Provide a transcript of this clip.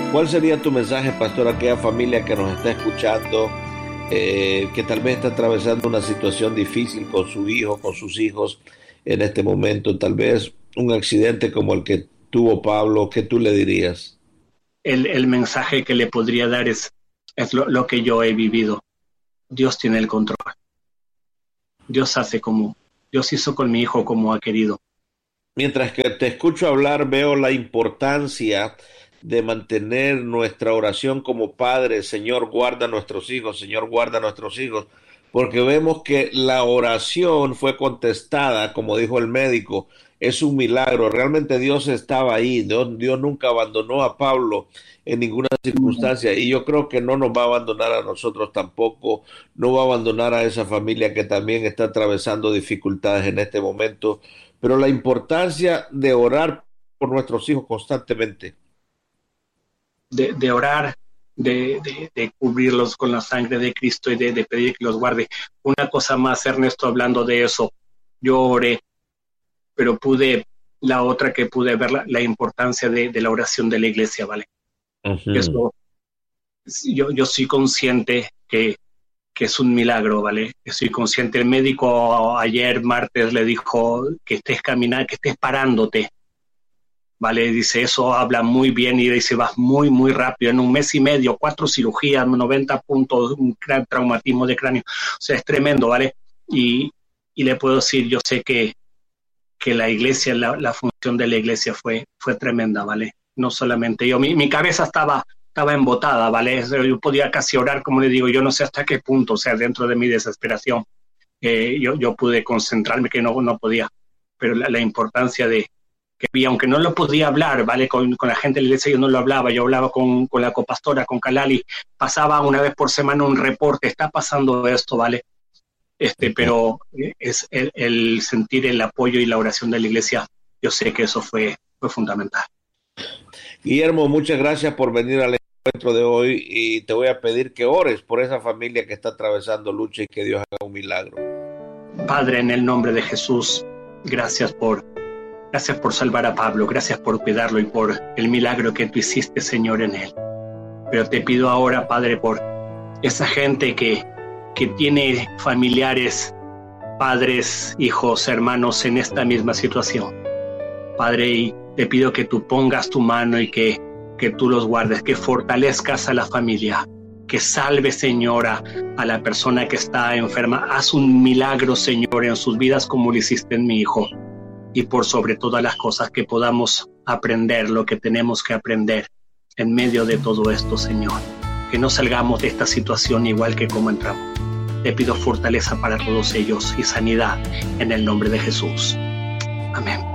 ¿Cuál sería tu mensaje, pastor, a aquella familia que nos está escuchando, que tal vez está atravesando una situación difícil con su hijo, con sus hijos en este momento? Tal vez un accidente como el que tuvo Pablo, ¿qué tú le dirías? El mensaje que le podría dar es lo que yo he vivido. Dios tiene el control. Dios hizo con mi hijo como ha querido. Mientras que te escucho hablar, veo la importancia de mantener nuestra oración como padres. Señor, guarda a nuestros hijos, Señor, guarda a nuestros hijos, porque vemos que la oración fue contestada, como dijo el médico, es un milagro. Realmente Dios estaba ahí, Dios nunca abandonó a Pablo en ninguna circunstancia, y yo creo que no nos va a abandonar a nosotros tampoco, no va a abandonar a esa familia que también está atravesando dificultades en este momento, pero la importancia de orar por nuestros hijos constantemente. De orar, de cubrirlos con la sangre de Cristo y de pedir que los guarde. Una cosa más, Ernesto, hablando de eso, yo oré, pero la otra que pude ver la importancia de la oración de la iglesia, ¿vale? Uh-huh. Eso, yo soy consciente que es un milagro, ¿vale? Soy consciente. El médico ayer, martes, le dijo que estés caminando, que estés parándote, ¿vale? Dice, eso habla muy bien y dice, vas muy, muy rápido. En un mes y medio, 4 cirugías, 90 puntos, un traumatismo de cráneo. O sea, es tremendo, ¿vale? Y le puedo decir, yo sé que la iglesia, la función de la iglesia fue tremenda, ¿vale? No solamente yo, mi cabeza estaba embotada, ¿vale? Yo podía casi orar, como le digo, yo no sé hasta qué punto, o sea, dentro de mi desesperación, yo pude concentrarme, que no podía, pero la importancia de que vi, aunque no lo podía hablar, ¿vale? Con la gente de la iglesia yo no lo hablaba, yo hablaba con la copastora, con Kalali, pasaba una vez por semana un reporte, está pasando esto, ¿vale? Pero es el sentir el apoyo y la oración de la iglesia, yo sé que eso fue fundamental. Guillermo, muchas gracias por venir al encuentro de hoy y te voy a pedir que ores por esa familia que está atravesando lucha y que Dios haga un milagro. Padre, en el nombre de Jesús, gracias por salvar a Pablo, gracias por cuidarlo y por el milagro que tú hiciste, Señor, en él. Pero te pido ahora, Padre, por esa gente que tiene familiares, padres, hijos, hermanos en esta misma situación. Padre, y te pido que tú pongas tu mano y que tú los guardes, que fortalezcas a la familia, que salves, Señor, a la persona que está enferma. Haz un milagro, Señor, en sus vidas como lo hiciste en mi hijo. Y por sobre todas las cosas, que podamos aprender lo que tenemos que aprender en medio de todo esto, Señor. Que no salgamos de esta situación igual que como entramos. Te pido fortaleza para todos ellos y sanidad en el nombre de Jesús. Amén.